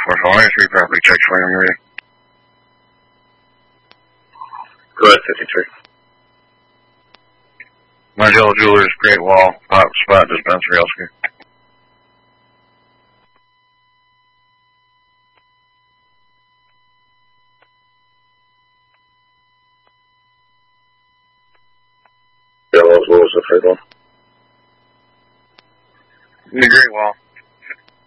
4-3 property check for you, Maria. Go ahead, 53. My Yellow Jewelers, Great Wall, Hot Spot Dispensary, Oscar. Yellows, what was the third one? The Great Wall.